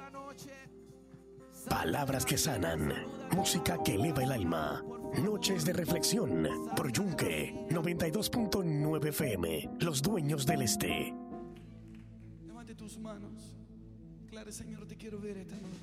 Palabras que sanan, música que eleva el alma. Noches de reflexión por Yunque 92.9 FM, los dueños del este. Levante tus manos. Claro, Señor, te quiero ver esta noche.